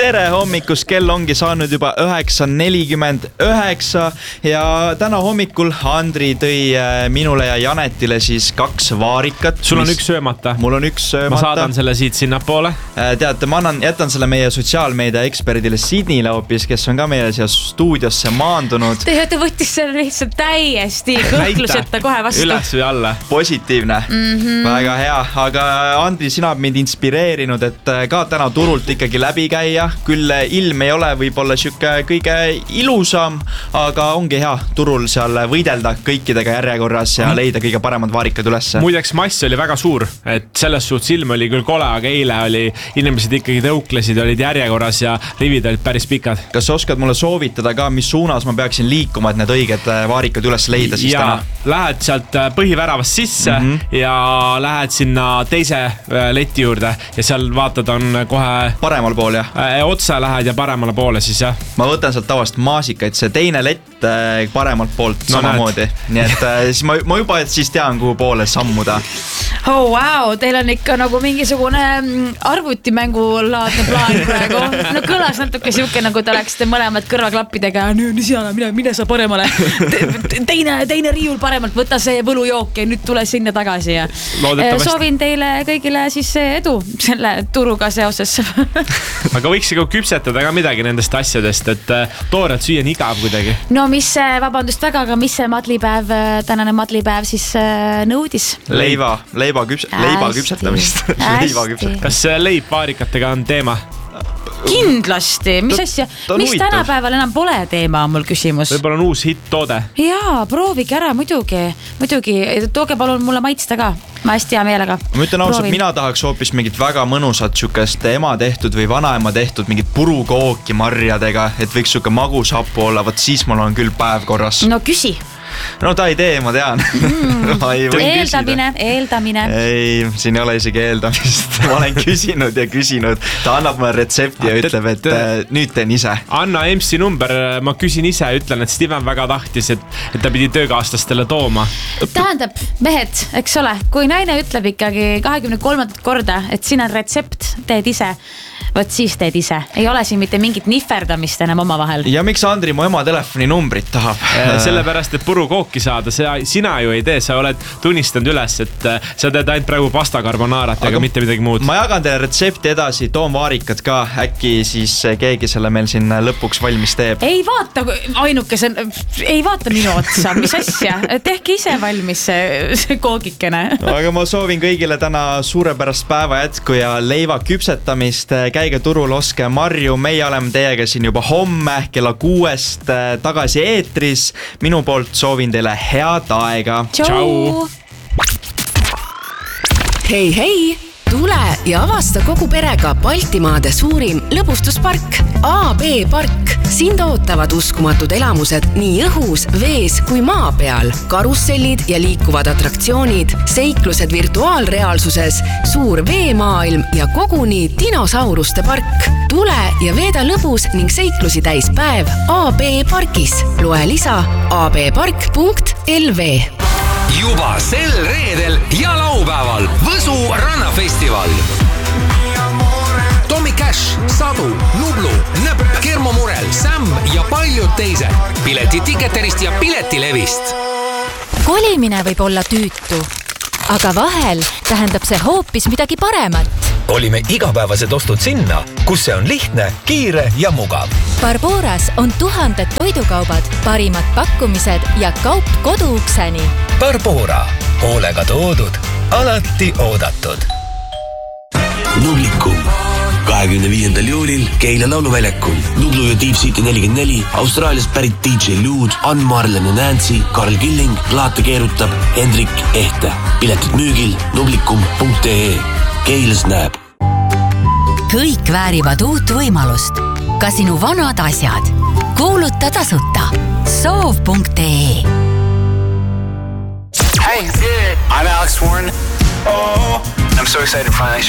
Tere hommikust, kell ongi saanud juba 9:49 ja täna hommikul Andri tõi minule ja Janetile siis 2 vaarikat. Sul on üks söömata. Mul on üks söömata. Ma saadan selle siit sinnapoole. Teate, ma jätan selle meie sotsiaalmeedia eksperdile Sidnile hoopis, kes on ka meile siia stuudiosse maandunud. Te võttis selle lihtsalt täiesti kõhkluseta kohe vastu. Üles või alla. Positiivne. Väga hea, aga Andri, sina oled mind inspireerinud, et ka täna turult ikkagi läbi käia. Küll ilm ei ole võib-olla siuke kõige ilusam, aga ongi hea turul seal võidelda kõikidega järjekorras ja leida kõige paremad vaarikad ülesse. Muideks mass oli väga suur, et selles suhtes ilm oli küll kole, aga eile oli inimesed ikkagi tõuklesid, olid järjekorras ja rivid olid päris pikad. Kas oskad mulle soovitada ka, mis suunas ma peaksin liikuma, et need õiged vaarikad üles leida siis täna? Lähed sealt põhiväravast sisse ja lähed sinna teise leti juurde ja seal vaatad on kohe paremal pool, jah? Otsa lähed ja paremale poole siis, jah. Ma võtan sealt tavast maasikaid, see teine lett paremalt poolt samamoodi. Nii et siis ma juba siis tean, kuhu poole sammuda. Oh, wow, teil on ikka nagu mingisugune arvutimängu laadne plaan praegu. No kõlas natuke siuke, nagu te oleksite mõlemad kõrvaklappidega. Mine sa paremale. Teine riiul paremalt, võta see võlujook ja nüüd tule sinna tagasi. Ja soovin teile kõigile siis edu selle turuga seoses. Aga võiks ka küpsetada ka midagi nendest asjadest, et toorelt süüa on igav kuidagi. No mis, vabandust väga, aga mis see madlipäev, tänane madlipäev siis nõudis? Leiba küpsetamist. Kas leib vaarikatega on teema? Kindlasti, mis asja, mis tänapäeval enam pole teema, on mul küsimus. Võib-olla on uus hitt-toode. Jaa, proovige ära, muidugi, tooge palun mulle maitsta ka, ma hästi hea meelega. Ma ütlen ausalt, mina tahaks hoopis mingit väga mõnusat sükest ema tehtud või vanaema tehtud mingit purukooki marjadega, et võiks suke magushapu olla, võt siis mul on küll päev korras. No küsi. No ta ei tee, ma tean. Eeldamine. Ei, siin ei ole isegi eeldamist. Ma olen küsinud ja küsinud. Ta annab mulle retsepti ja ütleb, et nüüd teen ise. Anna MC number, ma küsin ise, ütlen, et Steven väga tahtis, et ta pidi töökaaslastele tooma. Tähendab, mehed, eks ole, kui naine ütleb ikkagi 23. korda, et siin on retsept, teed ise, võt siis teed ise. Ei ole siin mitte mingit nihverdamist enam oma vahel. Ja miks Andri mu ema telefoni numbrit tahab? Sellepärast, et purukooki saada, sina ju ei tee, sa oled tunnistanud üles, et sa teed ainult praegu pasta carbonaarat ega mitte midagi muud. Ma jagan teile retsepti edasi, toon vaarikad ka, äkki siis keegi selle meil siin lõpuks valmis teeb. Ei vaata minu otsa, mis asja, tehke ise valmis see koogikene. Aga ma soovin kõigile täna suurepärast päeva jätku ja leiva küpsetamist, käige turul, oske marju, meie oleme teiega siin juba homme kella 6 tagasi eetris. Minu poolt soovin teile head aega. Tšau! Hei! Tule ja avasta kogu perega Baltimaade suurim lõbustuspark AB Park. Sind ootavad uskumatud elamused nii õhus, vees kui maa peal. Karussellid ja liikuvad atraktsioonid, seiklused virtuaalreaalsuses, suur veemaailm ja koguni dinosauruste park. Tule ja veeda lõbus ning seiklusi täis päev AB Parkis. Loe lisa abpark.lv. Juba sel reedel ja laupäeval Võsu rannafestival. Tommy Cash, Sadu, Nublu, Nõpp, Kermo Murel, Sam ja paljud teised. Pileti Ticketerist ja Piletilevist. Kolimine võib olla tüütu, aga vahel tähendab see hoopis midagi paremat. Olime igapäevased ostud sinna, kus see on lihtne, kiire ja mugav. Barboras on 1000 toidukaubad, parimad pakkumised ja kaup koduukseni. Barbora, hoolega toodud, alati oodatud. Nublikum. 25. juulil Keila lauluväljakul. Nublu ja Deep City 44, Austraaliast pärit DJ Lude, Ann Marlen ja Nancy, Karl Killing, plaate keerutab Hendrik Ehte. Piletid müügil nublikum.ee. Keilas näeb. Kõik väärivad uut võimalust. Ka sinu vanad asjad. Kuuluta tasuta. Soov.ee. Hey, I'm Alex Warren. I'm so excited to finally